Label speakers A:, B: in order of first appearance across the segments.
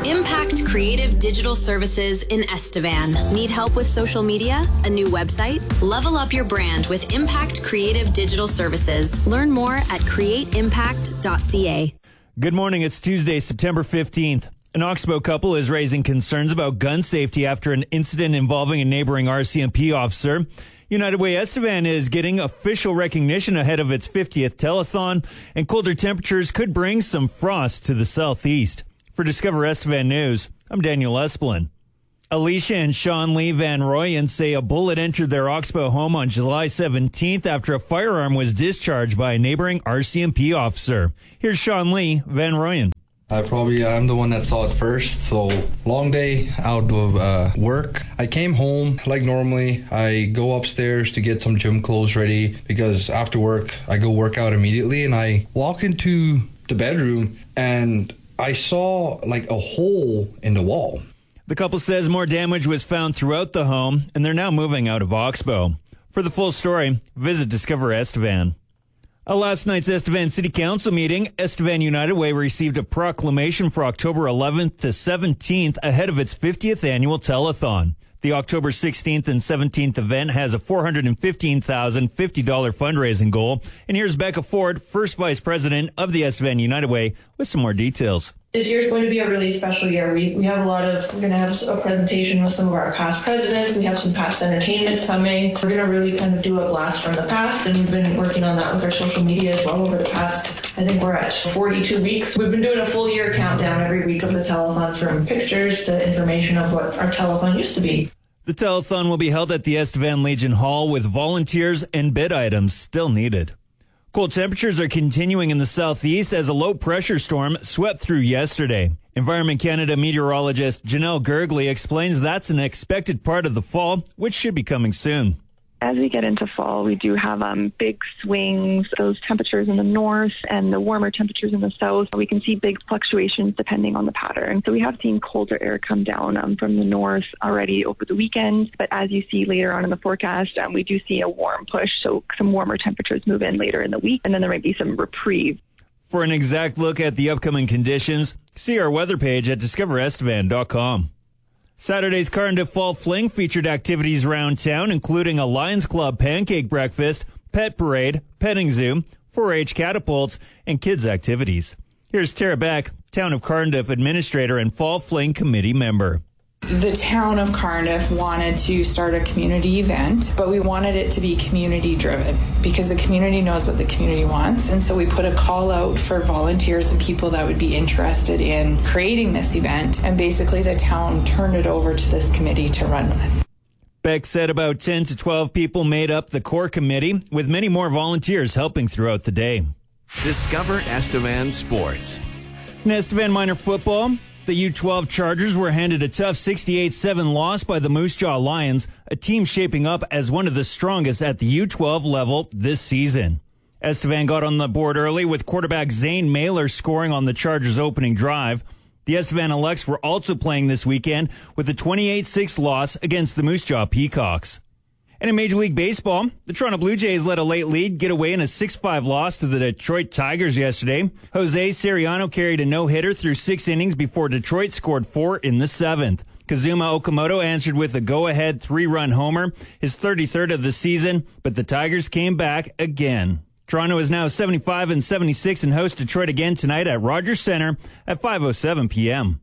A: Impact Creative Digital Services in Estevan. Need help with social media? A new website? Level up your brand with Impact Creative Digital Services. Learn more at createimpact.ca.
B: Good morning. It's Tuesday, September 15th. An Oxbow couple is raising concerns about gun safety after an incident involving a neighboring RCMP officer. United Way Estevan is getting official recognition ahead of its 50th telethon, and colder temperatures could bring some frost to the southeast. For Discover Estevan News, I'm Daniel Esplin. Alicia and Sean Lee Van Royen say a bullet entered their Oxbow home on July 17th after a firearm was discharged by a neighboring RCMP officer. Here's Sean Lee Van Royen.
C: I'm the one that saw it first, so long day out of work. I came home like normally. I go upstairs to get some gym clothes ready because after work I go work out immediately, and I walk into the bedroom and I saw like a hole in the wall.
B: The couple says more damage was found throughout the home, and they're now moving out of Oxbow. For the full story, visit Discover Estevan. At last night's Estevan City Council meeting, Estevan United Way received a proclamation for October 11th to 17th ahead of its 50th annual telethon. The October 16th and 17th event has a $415,050 fundraising goal. And here's Becca Ford, first vice president of the Estevan United Way, with some more details.
D: This year is going to be a really special year. We're going to have a presentation with some of our past presidents. We have some past entertainment coming. We're going to really kind of do a blast from the past, and we've been working on that with our social media as well over the past, I think we're at 42 weeks. We've been doing a full year countdown every week of the telethon, from pictures to information of what our telethon used to be.
B: The telethon will be held at the Estevan Legion Hall with volunteers and bid items still needed. Cold temperatures are continuing in the southeast as a low-pressure storm swept through yesterday. Environment Canada meteorologist Janelle Gergley explains that's an expected part of the fall, which should be coming soon.
E: As we get into fall, we do have big swings, those temperatures in the north and the warmer temperatures in the south. We can see big fluctuations depending on the pattern. So we have seen colder air come down from the north already over the weekend. But as you see later on in the forecast, we do see a warm push. So some warmer temperatures move in later in the week, and then there might be some reprieve.
B: For an exact look at the upcoming conditions, see our weather page at discoverestevan.com. Saturday's Cardiff Fall Fling featured activities around town, including a Lions Club pancake breakfast, pet parade, petting zoo, 4-H catapults, and kids' activities. Here's Tara Beck, Town of Cardiff Administrator and Fall Fling Committee member.
F: The town of Cardiff wanted to start a community event, but we wanted it to be community driven because the community knows what the community wants. And so we put a call out for volunteers and people that would be interested in creating this event. And basically the town turned it over to this committee to run with.
B: Beck said about 10 to 12 people made up the core committee, with many more volunteers helping throughout the day.
G: Discover Estevan Sports.
B: In Estevan Minor football, the U12 Chargers were handed a tough 68-7 loss by the Moose Jaw Lions, a team shaping up as one of the strongest at the U12 level this season. Estevan got on the board early with quarterback Zane Mailer scoring on the Chargers' opening drive. The Estevan Elects were also playing this weekend with a 28-6 loss against the Moose Jaw Peacocks. And in Major League Baseball, the Toronto Blue Jays let a late lead get away in a 6-5 loss to the Detroit Tigers yesterday. Jose Siriano carried a no-hitter through 6 innings before Detroit scored 4 in the 7th. Kazuma Okamoto answered with a go-ahead 3-run homer, his 33rd of the season, but the Tigers came back again. Toronto is now 75-76 and hosts Detroit again tonight at Rogers Center at 5:07 p.m.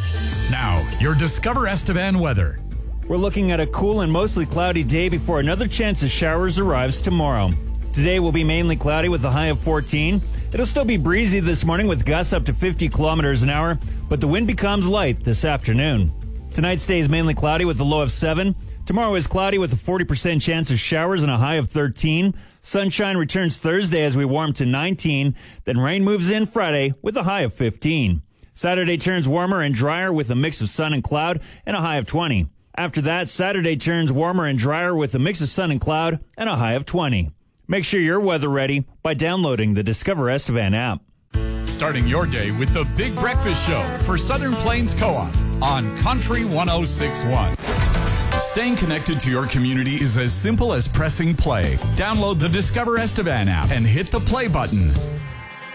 H: Now, your Discover Estevan weather.
B: We're looking at a cool and mostly cloudy day before another chance of showers arrives tomorrow. Today will be mainly cloudy with a high of 14. It'll still be breezy this morning with gusts up to 50 kilometers an hour, but the wind becomes light this afternoon. Tonight stays mainly cloudy with a low of 7. Tomorrow is cloudy with a 40% chance of showers and a high of 13. Sunshine returns Thursday as we warm to 19. Then rain moves in Friday with a high of 15. Saturday turns warmer and drier with a mix of sun and cloud and a high of 20. After that, Saturday turns warmer and drier with a mix of sun and cloud and a high of 20. Make sure you're weather ready by downloading the Discover Estevan app.
H: Starting your day with the Big Breakfast Show for Southern Plains Co-op on Country 106.1. Staying connected to your community is as simple as pressing play. Download the Discover Estevan app and hit the play button.